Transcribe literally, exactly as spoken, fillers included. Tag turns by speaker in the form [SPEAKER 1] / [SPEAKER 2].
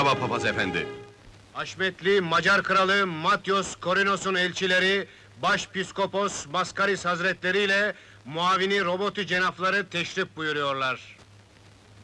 [SPEAKER 1] Merhaba papaz efendi.
[SPEAKER 2] Haşmetli Macar kralı Matyos Korinos'un elçileri, Başpiskopos Maskaris Hazretleri ile muavini Roboti cenapları teşrif buyuruyorlar.